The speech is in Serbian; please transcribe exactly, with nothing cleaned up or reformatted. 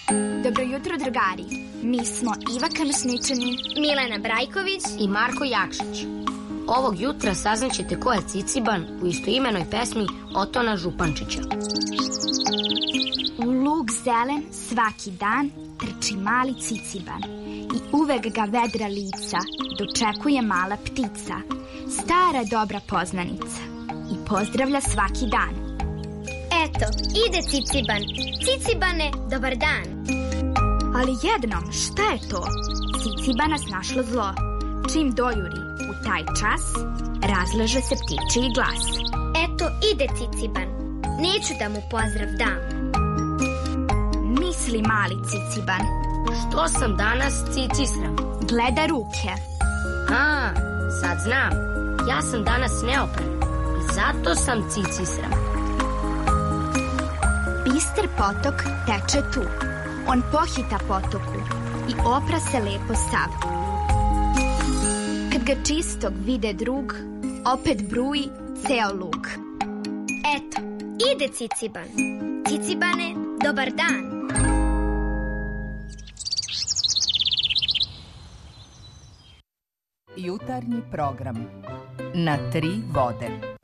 Dobro jutro, drugari. Mi smo Iva Kamšničanin, Milena Brajković i Marko Jakšić. Ovog jutra saznaćete ko je Ciciban u istoimenoj pesmi Otona Župančića. U lug zelen svaki dan trči mali Ciciban i uvek ga vedra lica dočekuje mala ptica, stara dobra poznanica, i pozdravlja svaki dan. Eto, ide Ciciban. Cicibane, dobar dan. Ali jednom, šta je to? Cicibana snašlo zlo. Čim dojuri u taj čas, razleže se ptičiji glas. Eto, ide Ciciban. Neću da mu pozdrav dam. Misli mali Ciciban. Što sam danas cicisram? Gleda ruke. A, sad znam. Ja sam danas neopran i zato sam cicisram. Bister potok teče tu. On pohita potoku i opra se lepo sav. Kad ga čistog vide drug, opet bruji ceo lug. Eto, ide Ciciban. Cicibane, dobar dan. Jutarnji program na tri vode.